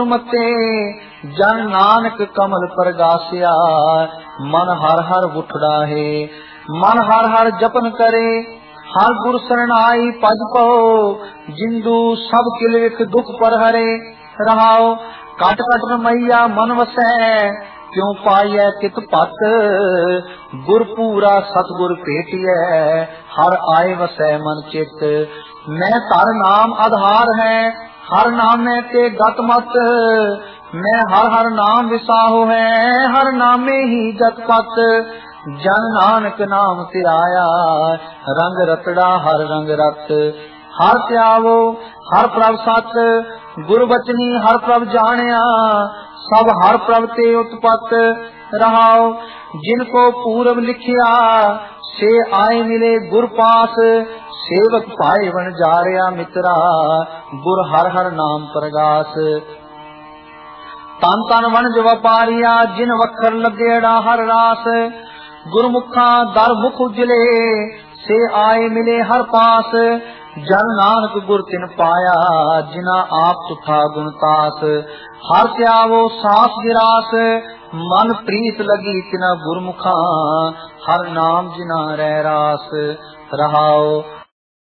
मते जन नानक कमल परगासिया। मन हर हर उठड़ा है, मन हर हर जपन करे। हर गुर शरण आई पज पहो, जिंदू सब किल विख दुख पर हरे। रहाओ कट कट मैया मन वसै, क्यों पाइय कित पत। गुर पूरा सतगुर भेटिय, हर आए वसै मन चित। मैं तर नाम आधार है, हर नामे ते गत मत। मैं हर हर नाम विसाहो है, हर नामे ही जत पत। जन नानक नाम सिराया, रंग रतड़ा हर रंग रत। हर त्यावो हर प्रभ सत, गुर बचनी हर प्रभ जानिया। सब हर प्रभ ते उत्पत। रहाओ जिनको पूरब लिखिया, से आए मिले गुर पास। सेवक पाए बन जारिया मित्रा, गुर हर हर नाम परगास। तन तन वनज व्यापारिया, जिन वखर लगेड़ा हर रास। गुरमुखा दर मुख उजले, से आए मिले हर पास। जन नानक गुर तिन पाया, जिना आप सुखा गुणतास। हर त्यावो सास गिरास, मन प्रीत लगी तिना गुरमुखा। हर नाम जिना रह रास। रहाओ